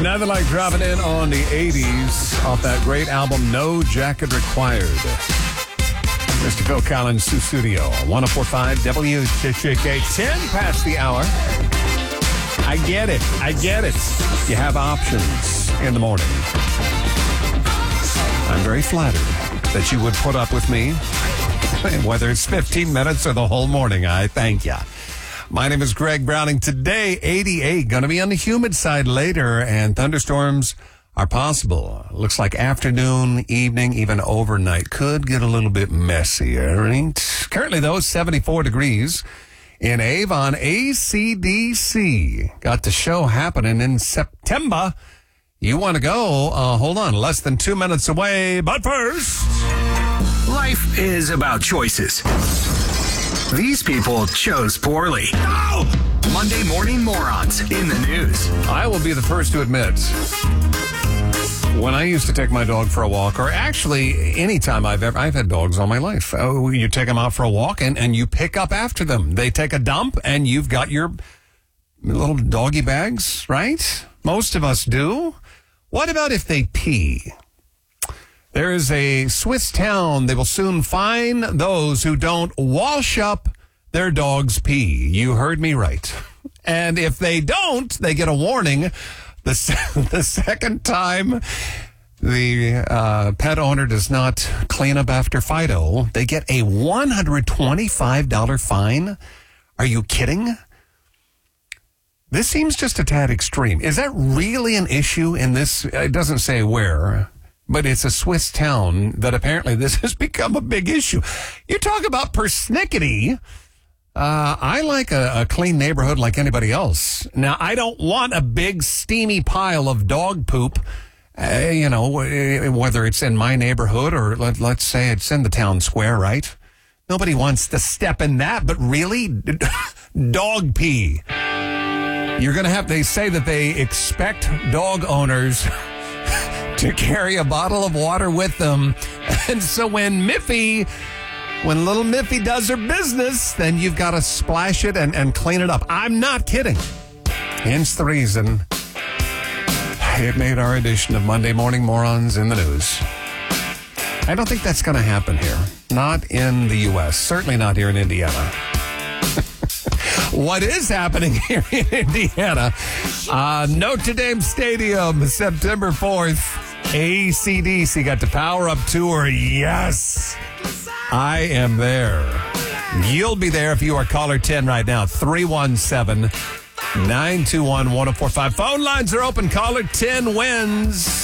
Nothing like dropping in on the 80s off that great album, No Jacket Required. Mr. Phil Collins, Studio, 104.5 WJJK, 10 past the hour. I get it. You have options in the morning. I'm very flattered that you would put up with me, whether it's 15 minutes or the whole morning. I thank you. My name is Greg Browning. Today, 88. Going to be on the humid side later, and thunderstorms are possible. Looks like afternoon, evening, even overnight. Could get a little bit messier. Right? Currently, though, 74 degrees in Avon. AC/DC got the show happening in September. You want to go? Hold on. Less than 2 minutes away. But first, life is about choices. These people chose poorly. No! Monday Morning Morons in the news. I will be the first to admit, when I used to take my dog for a walk, or actually anytime I've had dogs all my life, you take them out for a walk and you pick up after them. They take a dump and you've got your little doggy bags, right? Most of us do. What about if they pee? There is a Swiss town. They will soon fine those who don't wash up their dog's pee. You heard me right. And if they don't, they get a warning. The second time the pet owner does not clean up after Fido, they get a $125 fine. Are you kidding? This seems just a tad extreme. Is that really an issue in this? It doesn't say where. But it's a Swiss town that apparently this has become a big issue. You talk about persnickety. I like a clean neighborhood like anybody else. Now, I don't want a big steamy pile of dog poop, whether it's in my neighborhood or let's say it's in the town square, right? Nobody wants to step in that, but really, dog pee. You're going to have, they say that they expect dog owners to carry a bottle of water with them. And so when little Miffy does her business, then you've got to splash it and clean it up. I'm not kidding. Hence the reason it made our edition of Monday Morning Morons in the news. I don't think that's going to happen here. Not in the U.S. Certainly not here in Indiana. What is happening here in Indiana? Notre Dame Stadium, September 4th. AC/DC got the Power Up Tour. Yes, I am there. You'll be there if you are caller 10 right now. 317-921-1045. Phone lines are open. Caller 10 wins.